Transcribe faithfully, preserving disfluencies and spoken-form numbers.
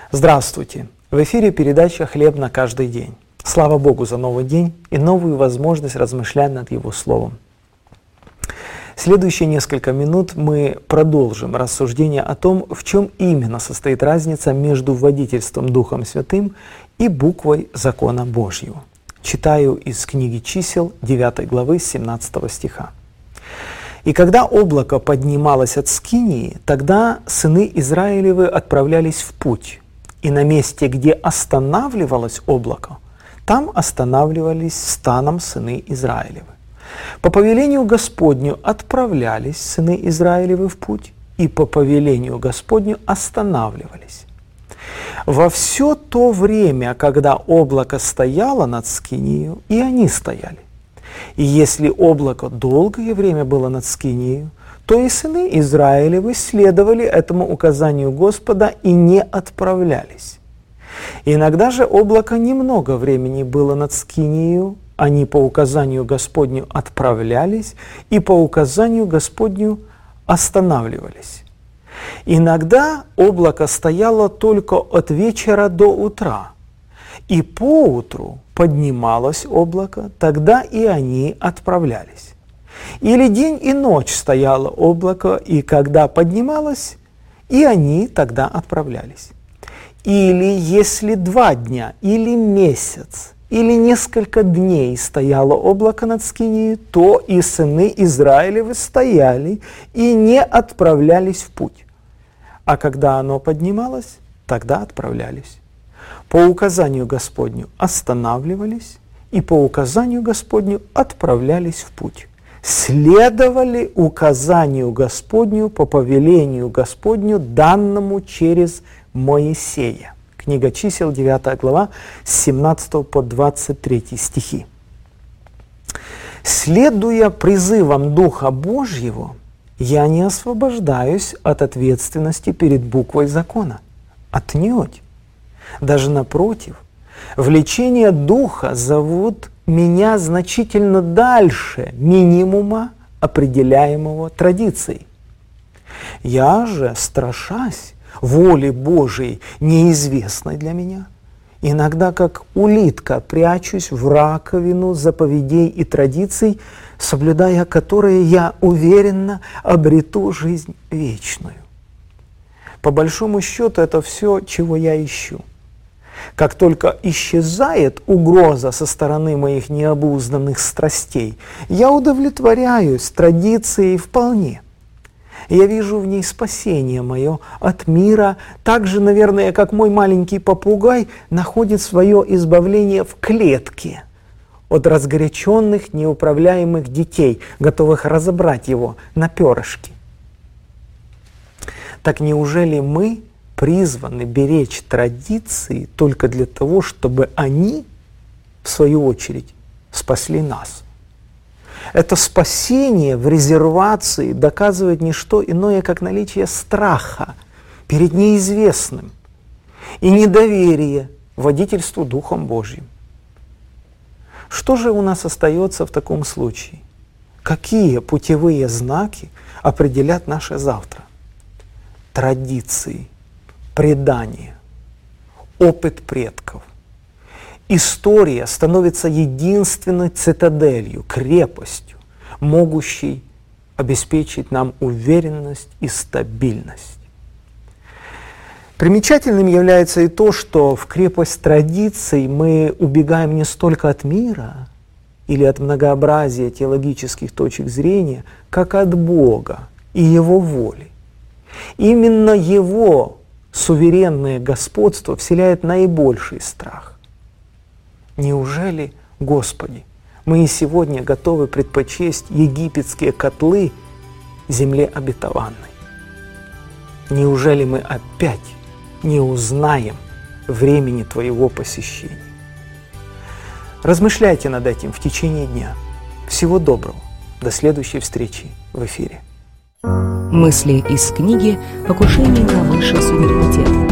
Здравствуйте! В эфире передача «Хлеб на каждый день». Слава Богу за новый день и новую возможность размышлять над Его Словом. Следующие несколько минут мы продолжим рассуждение о том, в чем именно состоит разница между водительством Духом Святым и буквой закона Божьего. Читаю из книги Чисел девятой главы семнадцатого стиха. «И когда облако поднималось от Скинии, тогда сыны Израилевы отправлялись в путь, и на месте, где останавливалось облако, там останавливались станом сыны Израилевы. По повелению Господню отправлялись сыны Израилевы в путь, и по повелению Господню останавливались. Во все то время, когда облако стояло над Скинию, и они стояли. И если облако долгое время было над Скинией, то и сыны Израилевы следовали этому указанию Господа и не отправлялись. Иногда же облако немного времени было над Скинией, они по указанию Господню отправлялись и по указанию Господню останавливались. Иногда облако стояло только от вечера до утра, и поутру поднималось облако, тогда и они отправлялись. Или день и ночь стояло облако, и когда поднималось, и они тогда отправлялись. Или если два дня, или месяц, или несколько дней стояло облако над Скинией, то и сыны Израилевы стояли и не отправлялись в путь. А когда оно поднималось, тогда отправлялись. По указанию Господню останавливались, и по указанию Господню отправлялись в путь. Следовали указанию Господню по повелению Господню, данному через Моисея. Книга Чисел, девятая глава, с семнадцатого по двадцать третий стихи. Следуя призывам Духа Божьего, я не освобождаюсь от ответственности перед буквой закона. Отнюдь. Даже напротив, влечение Духа зовут меня значительно дальше минимума, определяемого традицией. Я же, страшась воли Божией, неизвестной для меня, иногда как улитка прячусь в раковину заповедей и традиций, соблюдая которые я уверенно обрету жизнь вечную. По большому счету это все, чего я ищу. Как только исчезает угроза со стороны моих необузданных страстей, я удовлетворяюсь традицией вполне. Я вижу в ней спасение мое от мира, так же, наверное, как мой маленький попугай находит свое избавление в клетке от разгоряченных, неуправляемых детей, готовых разобрать его на перышки. Так неужели мы призваны беречь традиции только для того, чтобы они, в свою очередь, спасли нас? Это спасение в резервации доказывает не что иное, как наличие страха перед неизвестным и недоверие водительству Духом Божьим. Что же у нас остается в таком случае? Какие путевые знаки определят наше завтра? Традиции, предание, опыт предков. История становится единственной цитаделью, крепостью, могущей обеспечить нам уверенность и стабильность. Примечательным является и то, что в крепость традиций мы убегаем не столько от мира или от многообразия теологических точек зрения, как от Бога и Его воли. Именно Его суверенное господство вселяет наибольший страх. Неужели, Господи, мы и сегодня готовы предпочесть египетские котлы земле обетованной? Неужели мы опять не узнаем времени Твоего посещения? Размышляйте над этим в течение дня. Всего доброго. До следующей встречи в эфире. Мысли из книги «Покушение на высший суверенитет».